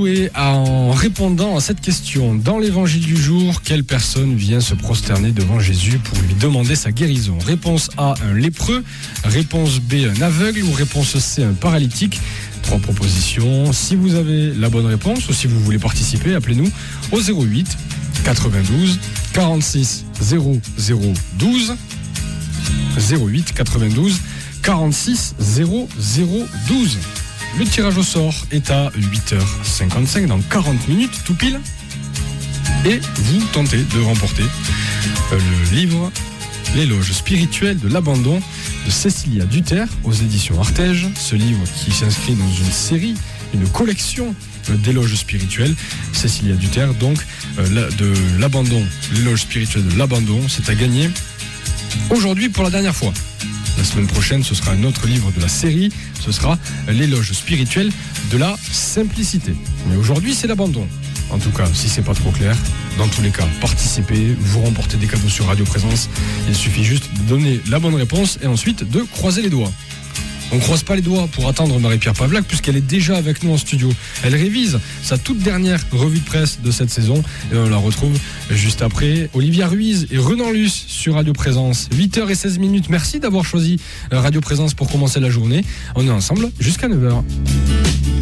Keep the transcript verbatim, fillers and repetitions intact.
jouer en répondant à cette question. Dans l'évangile du jour, quelle personne vient se prosterner devant Jésus pour lui demander sa guérison? Réponse A, un lépreux. Réponse B, un aveugle. Ou réponse C, un paralytique. Trois propositions. Si vous avez la bonne réponse ou si vous voulez participer, appelez-nous au zéro huit quatre-vingt-douze quarante-six zéro zéro douze. zéro huit quatre-vingt-douze quarante-six zéro zéro douze. Le tirage au sort est à huit heures cinquante-cinq, dans quarante minutes tout pile. Et vous tentez de remporter le livre L'éloge spirituel de l'abandon de Cécilia Duterre aux éditions Artege. Ce livre qui s'inscrit dans une série, une collection d'éloges spirituels. Cécilia Duterre, donc, de l'abandon, l'éloge spirituel de l'abandon, c'est à gagner aujourd'hui pour la dernière fois. La semaine prochaine, ce sera un autre livre de la série. Ce sera l'éloge spirituel de la simplicité. Mais aujourd'hui, c'est l'abandon. En tout cas, si c'est pas trop clair, dans tous les cas, participez, vous remportez des cadeaux sur Radio Présence. Il suffit juste de donner la bonne réponse et ensuite de croiser les doigts. On ne croise pas les doigts pour attendre Marie-Pierre Pavlac puisqu'elle est déjà avec nous en studio. Elle révise sa toute dernière revue de presse de cette saison et on la retrouve juste après. Olivia Ruiz et Renan Luce sur Radio Présence. huit heures seize minutes. Merci d'avoir choisi Radio Présence pour commencer la journée. On est ensemble jusqu'à neuf heures.